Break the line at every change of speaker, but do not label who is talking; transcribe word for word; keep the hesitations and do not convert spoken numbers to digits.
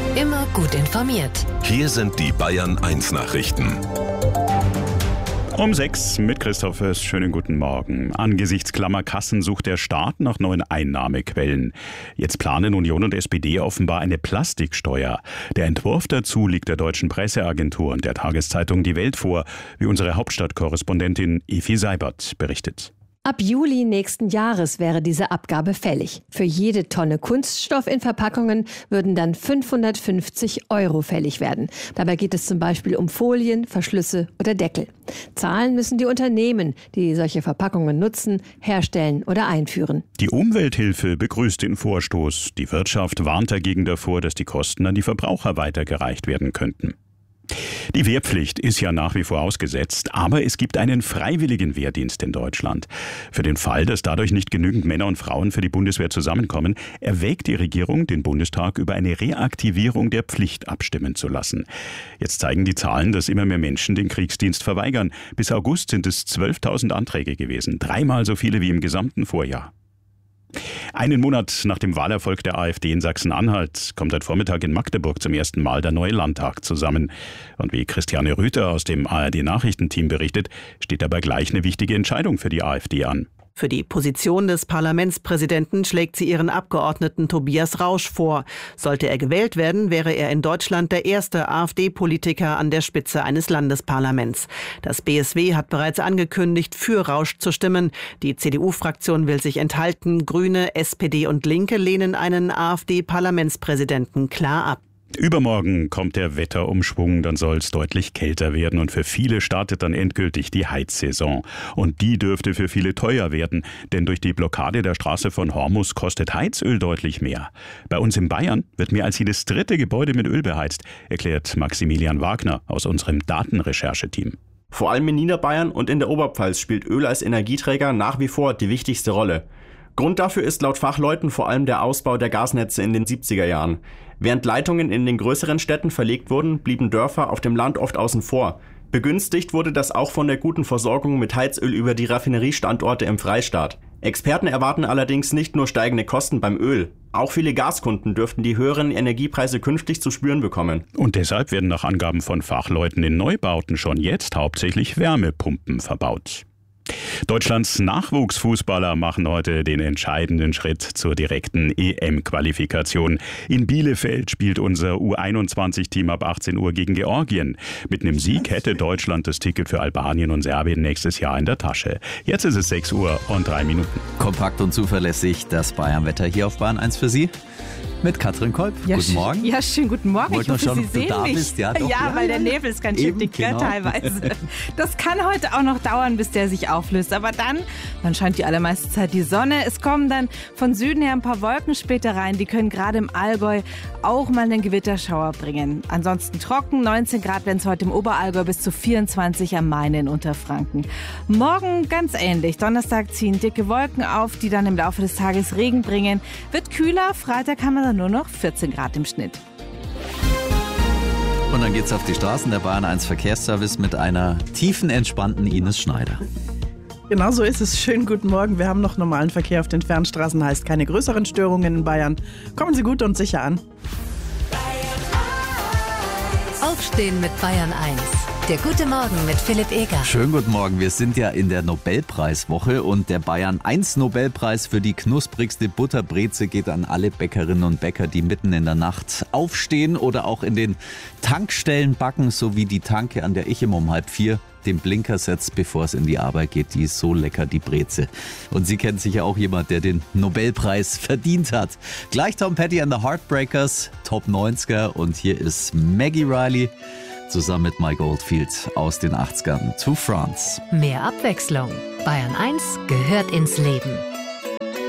Immer gut informiert.
Hier sind die Bayern eins Nachrichten.
Um sechs mit Christoph Fürst. Schönen guten Morgen. Angesichts klammer Kassen sucht der Staat nach neuen Einnahmequellen. Jetzt planen Union und S P D offenbar eine Plastiksteuer. Der Entwurf dazu liegt der deutschen Presseagentur und der Tageszeitung Die Welt vor, wie unsere Hauptstadtkorrespondentin Evi Seibert berichtet.
Ab Juli nächsten Jahres wäre diese Abgabe fällig. Für jede Tonne Kunststoff in Verpackungen würden dann fünfhundertfünfzig Euro fällig werden. Dabei geht es zum Beispiel um Folien, Verschlüsse oder Deckel. Zahlen müssen die Unternehmen, die solche Verpackungen nutzen, herstellen oder einführen.
Die Umwelthilfe begrüßt den Vorstoß. Die Wirtschaft warnt dagegen davor, dass die Kosten an die Verbraucher weitergereicht werden könnten. Die Wehrpflicht ist ja nach wie vor ausgesetzt, aber es gibt einen freiwilligen Wehrdienst in Deutschland. Für den Fall, dass dadurch nicht genügend Männer und Frauen für die Bundeswehr zusammenkommen, erwägt die Regierung, den Bundestag über eine Reaktivierung der Pflicht abstimmen zu lassen. Jetzt zeigen die Zahlen, dass immer mehr Menschen den Kriegsdienst verweigern. Bis August sind es zwölftausend Anträge gewesen, dreimal so viele wie im gesamten Vorjahr. Einen Monat nach dem Wahlerfolg der AfD in Sachsen-Anhalt kommt heute Vormittag in Magdeburg zum ersten Mal der neue Landtag zusammen. Und wie Christiane Rüther aus dem A R D-Nachrichtenteam berichtet, steht dabei gleich eine wichtige Entscheidung für die AfD an.
Für die Position des Parlamentspräsidenten schlägt sie ihren Abgeordneten Tobias Rausch vor. Sollte er gewählt werden, wäre er in Deutschland der erste AfD-Politiker an der Spitze eines Landesparlaments. Das B S W hat bereits angekündigt, für Rausch zu stimmen. Die C D U-Fraktion will sich enthalten. Grüne, S P D und Linke lehnen einen AfD-Parlamentspräsidenten klar ab.
Übermorgen kommt der Wetterumschwung, dann soll es deutlich kälter werden und für viele startet dann endgültig die Heizsaison. Und die dürfte für viele teuer werden, denn durch die Blockade der Straße von Hormus kostet Heizöl deutlich mehr. Bei uns in Bayern wird mehr als jedes dritte Gebäude mit Öl beheizt, erklärt Maximilian Wagner aus unserem Datenrechercheteam.
Vor allem in Niederbayern und in der Oberpfalz spielt Öl als Energieträger nach wie vor die wichtigste Rolle. Grund dafür ist laut Fachleuten vor allem der Ausbau der Gasnetze in den siebziger Jahren. Während Leitungen in den größeren Städten verlegt wurden, blieben Dörfer auf dem Land oft außen vor. Begünstigt wurde das auch von der guten Versorgung mit Heizöl über die Raffineriestandorte im Freistaat. Experten erwarten allerdings nicht nur steigende Kosten beim Öl. Auch viele Gaskunden dürften die höheren Energiepreise künftig zu spüren bekommen.
Und deshalb werden nach Angaben von Fachleuten in Neubauten schon jetzt hauptsächlich Wärmepumpen verbaut. Deutschlands Nachwuchsfußballer machen heute den entscheidenden Schritt zur direkten E M-Qualifikation. In Bielefeld spielt unser U einundzwanzig-Team ab achtzehn Uhr gegen Georgien. Mit einem Sieg hätte Deutschland das Ticket für Albanien und Serbien nächstes Jahr in der Tasche. Jetzt ist es sechs Uhr und drei Minuten.
Kompakt und zuverlässig das Bayern-Wetter hier auf Bayern eins für Sie. Mit Katrin Kolb.
Ja,
guten Morgen.
Ja, schönen guten Morgen.
Wollt
ich hoffe,
schauen,
Sie
ob du
sehen
da
mich.
bist. Ja, doch,
ja,
ja,
weil
ja.
der Nebel ist ganz schön
Eben,
dick,
genau.
teilweise. Das kann heute auch noch dauern, bis der sich auflöst. Aber dann, dann scheint die allermeiste Zeit die Sonne. Es kommen dann von Süden her ein paar Wolken später rein. Die können gerade im Allgäu auch mal einen Gewitterschauer bringen. Ansonsten trocken, neunzehn Grad werden es heute im Oberallgäu, bis zu vierundzwanzig am Main in Unterfranken. Morgen ganz ähnlich. Donnerstag ziehen dicke Wolken auf, die dann im Laufe des Tages Regen bringen. Wird kühler, Freitag haben wir dann nur noch vierzehn Grad im Schnitt.
Und dann geht's auf die Straßen. Der Bayern eins Verkehrsservice mit einer tiefen, entspannten Ines Schneider.
Genau so ist es. Schönen guten Morgen. Wir haben noch normalen Verkehr auf den Fernstraßen, heißt keine größeren Störungen in Bayern. Kommen Sie gut und sicher an.
Aufstehen mit Bayern eins. Der gute Morgen mit Philipp Eger.
Schönen guten Morgen. Wir sind ja in der Nobelpreiswoche und der Bayern eins Nobelpreis für die knusprigste Butterbreze geht an alle Bäckerinnen und Bäcker, die mitten in der Nacht aufstehen oder auch in den Tankstellen backen, so wie die Tanke, an der ich immer um halb vier den Blinker setzt, bevor es in die Arbeit geht. Die ist so lecker, die Breze. Und sie kennt sicher auch jemand, der den Nobelpreis verdient hat. Gleich Tom Petty and the Heartbreakers, Top neunziger, und hier ist Maggie Riley zusammen mit Mike Oldfield aus den achtzigern. To France.
Mehr Abwechslung. Bayern eins gehört ins Leben.